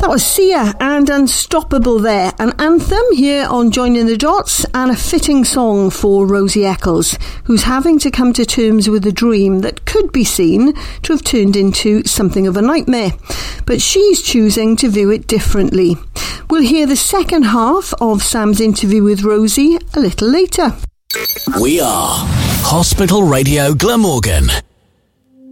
That was Sia and Unstoppable there, an anthem here on Joining the Dots and a fitting song for Rosie Eccles, who's having to come to terms with a dream that could be seen to have turned into something of a nightmare. But she's choosing to view it differently. We'll hear the second half of Sam's interview with Rosie a little later. We are Hospital Radio Glamorgan.